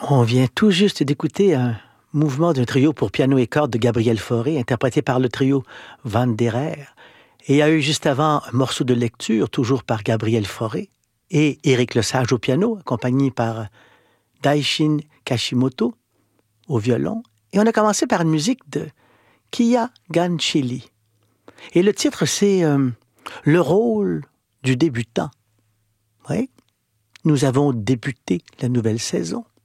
On vient tout juste d'écouter un mouvement d'un trio pour piano et cordes de Gabriel Fauré, interprété par le trio Van der Air. Et il y a eu juste avant un morceau de lecture, toujours par Gabriel Fauré, et Éric Lesage au piano, accompagné par Daishin Kashimoto au violon. Et on a commencé par une musique de Kia Ganchili. Et le titre, c'est Le rôle du débutant. Oui, nous avons débuté la nouvelle saison.